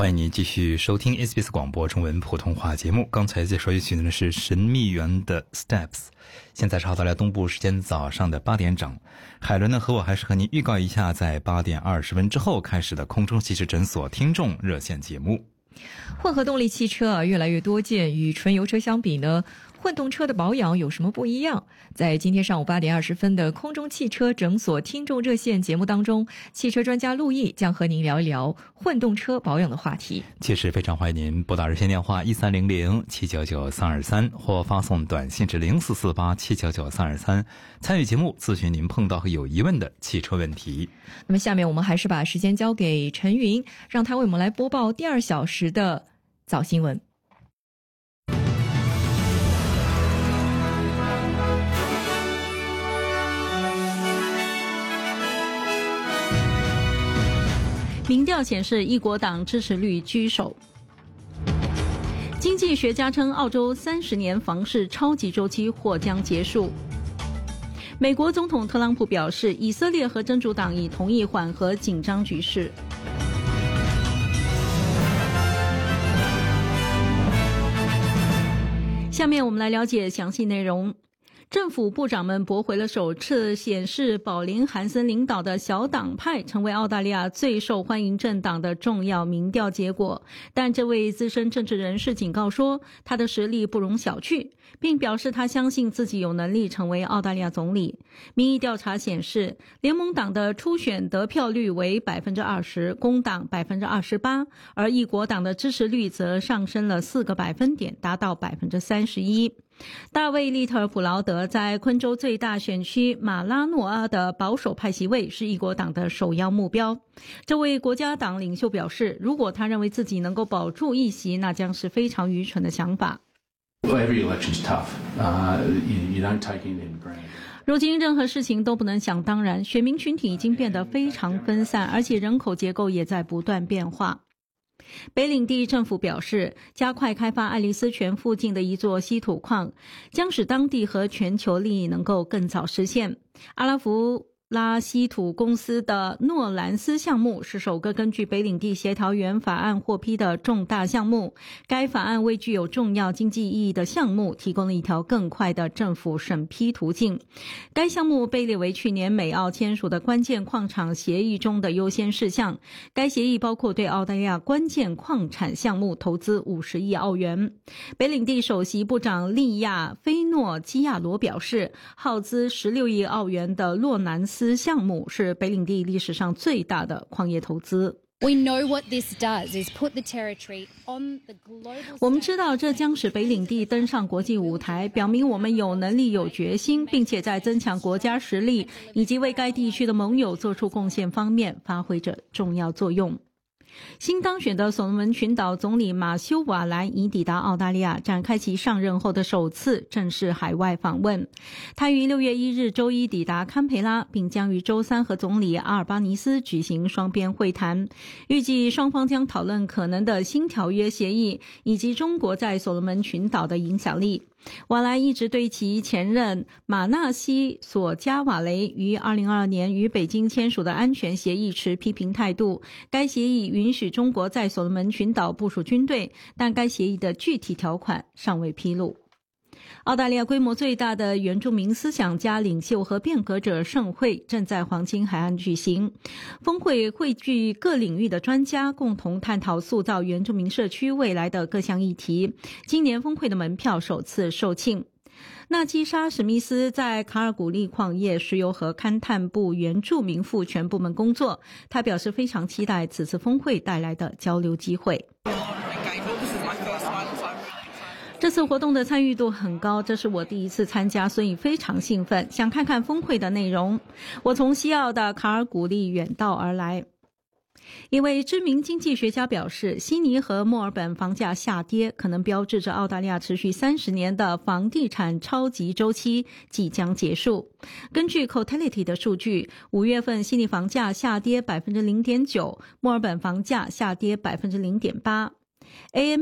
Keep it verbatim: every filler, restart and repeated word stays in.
欢迎您继续收听 S B S 广播中文普通话节目。刚才介绍曲的是神秘园的 Steps。现在是澳大利亚东部时间早上的八点整。海伦呢和我还是和您预告一下，在八点二十分之后开始的空中汽车诊所听众热线节目。 混合动力汽车啊越来越多见，与纯油车相比呢，混动车的保养有什么不一样？在今天上午八点二十分的空中汽车诊所听众热线节目当中，汽车专家陆毅将和您聊一聊混动车保养的话题。 届时非常欢迎您拨打热线电话一三零零七九九三二三，或发送短信至零四四八七九九三二三，参与节目咨询您碰到和有疑问的汽车问题。 那么下面我们还是把时间交给陈云，让他为我们来播报第二小时的早新闻。 民调显示，一国党支持率居首。经济学家称，澳洲三十年房市超级周期或将结束。美国总统特朗普表示，以色列和真主党已同意缓和紧张局势。下面我们来了解详细内容。政府部长们驳回了首次显示保林·韩森领导的小党派成为澳大利亚最受欢迎政党的重要民调结果，但这位资深政治人士警告说，他的实力不容小觑，并表示他相信自己有能力成为澳大利亚总理。民意调查显示，联盟党的初选得票率为 百分之二十， 工党 百分之二十八， 而一国党的支持率则上升了四个百分点，达到 百分之三十一。大卫·利特尔普劳德在昆州最大选区马拉诺阿的保守派席位是一国党的首要目标。这位国家党领袖表示，如果他认为自己能够保住一席，那将是非常愚蠢的想法。如今任何事情都不能想当然，选民群体已经变得非常分散，而且人口结构也在不断变化。北领地政府表示，加快开发爱丽丝泉附近的一座稀土矿，将使当地和全球利益能够更早实现。阿拉弗拉稀土公司的诺兰斯项目是首个根据北领地协调员法案获批的重大项目。该法案为具有重要经济意义的项目提供了一条更快的政府审批途径。该项目被列为去年美澳签署的关键矿场协议中的优先事项。该协议包括对澳大利亚关键矿产项目投资五十亿澳元。北领地首席部长利亚菲诺基亚罗表示，耗资十六亿澳元的洛南斯项目是北领地历史上最大的矿业投资。我们知道这将使北领地登上国际舞台，表明我们有能力有决心，并且在增强国家实力以及为该地区的盟友做出贡献方面发挥着重要作用。新当选的所罗门群岛总理马修瓦兰已抵达澳大利亚，展开其上任后的首次正式海外访问。他于六月一日周一抵达堪培拉，并将于周三和总理阿尔巴尼斯举行双边会谈，预计双方将讨论可能的新条约协议以及中国在所罗门群岛的影响力。瓦兰一直对其前任马纳西索加瓦雷于二零二二年与北京签署的安全协议持批评态度。该协议允许中国在所罗门群岛部署军队，但该协议的具体条款尚未披露。澳大利亚规模最大的原住民思想家领袖和变革者盛会正在黄金海岸举行。峰会汇聚各领域的专家，共同探讨塑造原住民社区未来的各项议题。今年峰会的门票首次售罄。纳基莎·史密斯在卡尔古利矿业、石油和勘探部原住民赋权部门工作，他表示非常期待此次峰会带来的交流机会。这次活动的参与度很高，这是我第一次参加，所以非常兴奋，想看看峰会的内容。我从西澳的卡尔古利远道而来。一位知名经济学家表示，悉尼和墨尔本房价下跌可能标志着澳大利亚持续三十年的房地产超级周期即将结束。根据 Cotality 的数据，五月份悉尼房价下跌 百分之零点九， 墨尔本房价下跌 百分之零点八。A M